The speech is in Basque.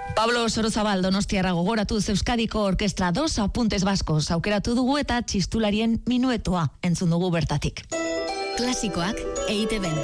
Pablo Sorozabal Donostiarra gogoratuz Euskadiko Orkestra 2 apuntes baskos aukeratu dugu eta txistularien minuetoa entzun dugu bertatik. Klasikoak EITB.